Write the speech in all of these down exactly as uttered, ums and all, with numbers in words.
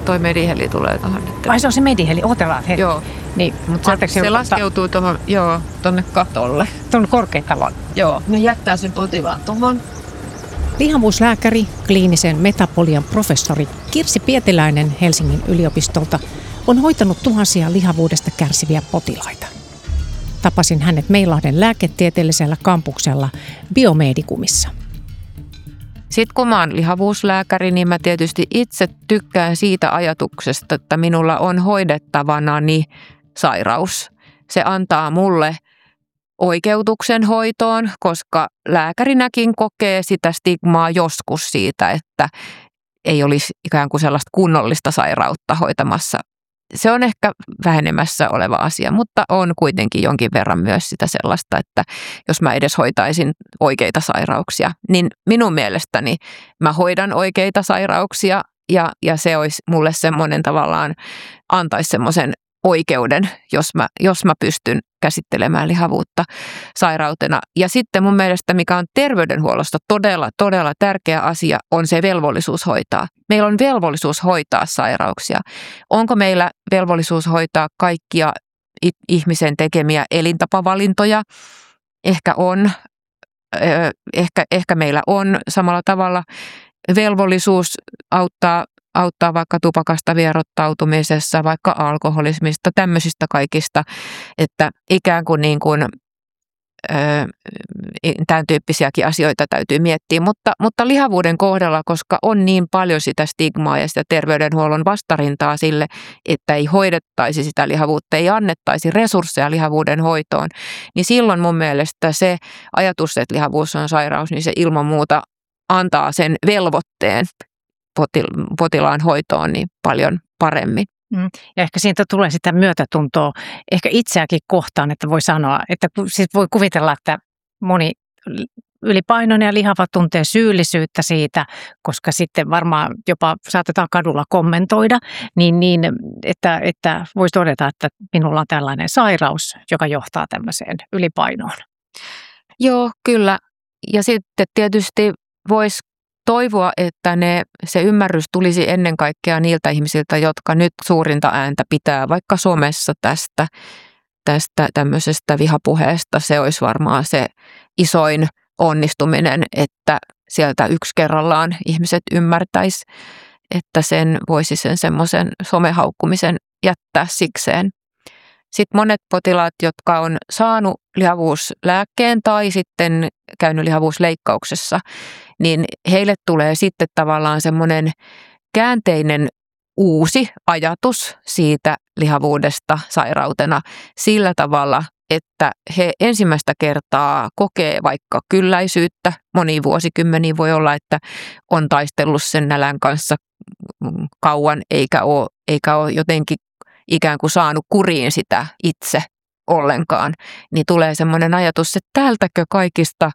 toi mediheli tulee tuohon nyt. Ai se on se mediheli, otellaan hetki. Joo. Niin, mutta se, se laskeutuu tuohon, joo, tuonne katolle. Tuonne korkeatalon. Joo, ne jättää sen potilaan tuohon. Lihavuuslääkäri, kliinisen metabolian professori Kirsi Pietiläinen Helsingin yliopistolta on hoitanut tuhansia lihavuudesta kärsiviä potilaita. Tapasin hänet Meilahden lääketieteellisellä kampuksella Biomedikumissa. Sitten kun mä oon lihavuuslääkäri, niin mä tietysti itse tykkään siitä ajatuksesta, että minulla on hoidettavanani sairaus. Se antaa mulle oikeutuksen hoitoon, koska lääkärinäkin kokee sitä stigmaa joskus siitä, että ei olisi ikään kuin sellaista kunnollista sairautta hoitamassa. Se on ehkä vähenemässä oleva asia, mutta on kuitenkin jonkin verran myös sitä sellaista, että jos mä edes hoitaisin oikeita sairauksia, niin minun mielestäni mä hoidan oikeita sairauksia ja, ja se olisi mulle semmoinen tavallaan, antaisi semmoisen oikeuden, jos mä, jos mä pystyn käsittelemään lihavuutta sairautena. Ja sitten mun mielestä, mikä on terveydenhuollosta todella, todella tärkeä asia, on se velvollisuus hoitaa. Meillä on velvollisuus hoitaa sairauksia. Onko meillä velvollisuus hoitaa kaikkia ihmisen tekemiä elintapavalintoja? Ehkä on. Ehkä, ehkä meillä on samalla tavalla velvollisuus auttaa auttaa vaikka tupakasta vierottautumisessa, vaikka alkoholismista, tämmöisistä kaikista, että ikään kuin, niin kuin ö, tämän tyyppisiäkin asioita täytyy miettiä, mutta, mutta lihavuuden kohdalla, koska on niin paljon sitä stigmaa ja sitä terveydenhuollon vastarintaa sille, että ei hoidettaisi sitä lihavuutta, ei annettaisi resursseja lihavuuden hoitoon, niin silloin mun mielestä se ajatus, että lihavuus on sairaus, niin se ilman muuta antaa sen velvoitteen potilaan hoitoon niin paljon paremmin. Ja ehkä siitä tulee sitä myötätuntoa ehkä itseäkin kohtaan, että voi sanoa, että siis voi kuvitella, että moni ylipainoinen ja lihava tuntee syyllisyyttä siitä, koska sitten varmaan jopa saatetaan kadulla kommentoida, niin, niin että, että voisi todeta, että minulla on tällainen sairaus, joka johtaa tämmöiseen ylipainoon. Joo, kyllä. Ja sitten tietysti voisi toivoa, että ne, se ymmärrys tulisi ennen kaikkea niiltä ihmisiltä, jotka nyt suurinta ääntä pitää vaikka somessa tästä, tästä tämmöisestä vihapuheesta. Se olisi varmaan se isoin onnistuminen, että sieltä yksi kerrallaan ihmiset ymmärtäisi, että sen voisi sen semmoisen somehaukkumisen jättää sikseen. Sitten monet potilaat, jotka on saanut lihavuuslääkkeen tai sitten käynyt lihavuusleikkauksessa, niin heille tulee sitten tavallaan semmoinen käänteinen uusi ajatus siitä lihavuudesta sairautena sillä tavalla, että he ensimmäistä kertaa kokee vaikka kylläisyyttä. Moni vuosikymmeniä voi olla, että on taistellut sen nälän kanssa kauan eikä ole, eikä ole jotenkin ikään kuin saanut kuriin sitä itse ollenkaan, niin tulee semmoinen ajatus, että tältäkö kaikista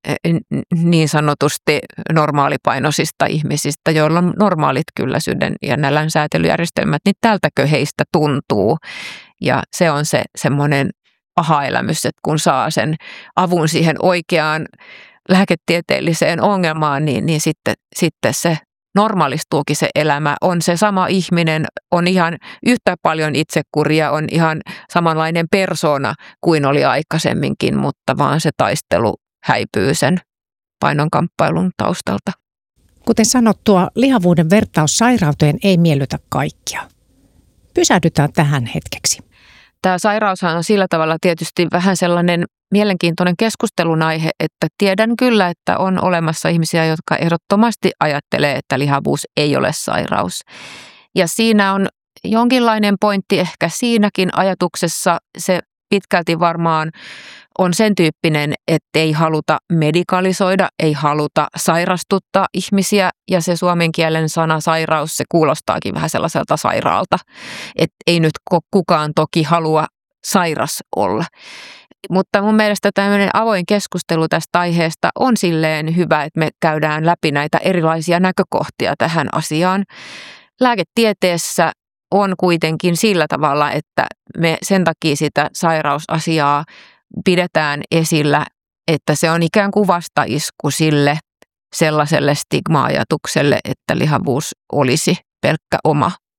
niin sanotusti normaalipainoisista ihmisistä, joilla on normaalit kylläisyyden ja nälän säätelyjärjestelmät, niin tältäkö heistä tuntuu. Ja se on se semmoinen aha-elämys, että kun saa sen avun siihen oikeaan lääketieteelliseen ongelmaan, niin, niin sitten, sitten se normaalistuukin se elämä, on se sama ihminen, on ihan yhtä paljon itsekuria, on ihan samanlainen persoona kuin oli aikaisemminkin, mutta vaan se taistelu häipyy sen painonkamppailun taustalta. Kuten sanottua, lihavuuden vertaus sairauteen ei miellytä kaikkia. Pysähdytään tähän hetkeksi. Tämä sairaushan on sillä tavalla tietysti vähän sellainen mielenkiintoinen keskustelun aihe, että tiedän kyllä, että on olemassa ihmisiä, jotka ehdottomasti ajattelee, että lihavuus ei ole sairaus. Ja siinä on jonkinlainen pointti ehkä siinäkin ajatuksessa, se pitkälti varmaan on sen tyyppinen, että ei haluta medikalisoida, ei haluta sairastuttaa ihmisiä ja se suomen kielen sana sairaus, se kuulostaakin vähän sellaiselta sairaalta, että ei nyt kukaan toki halua sairas olla. Mutta mun mielestä tämmöinen avoin keskustelu tästä aiheesta on silleen hyvä, että me käydään läpi näitä erilaisia näkökohtia tähän asiaan. Lääketieteessä on kuitenkin sillä tavalla, että me sen takia sitä sairausasiaa pidetään esillä, että se on ikään kuin vastaisku sille sellaiselle stigma-ajatukselle, että lihavuus olisi pelkkä oma